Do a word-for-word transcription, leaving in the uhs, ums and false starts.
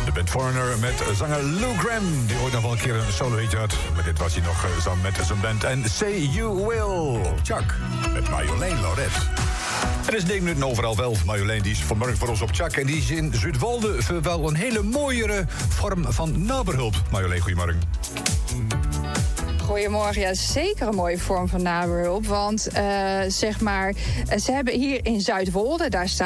De band Foreigner met zanger Lou Gramm, die ooit nog wel een keer een solo-hitje had. Maar dit was hij nog uh, samen met zijn band. En Say You Will. Chuck met Marjolein Lauret. Het is negen minuten overal wel. Marjolein die is vanmorgen voor ons op Chuck. En die is in Zuidwolde voor wel een hele mooiere vorm van naberhulp. Marjolein, goedemorgen. Goedemorgen, ja, zeker een mooie vorm van naberhulp. Want uh, zeg maar, ze hebben hier in Zuidwolde, daar staat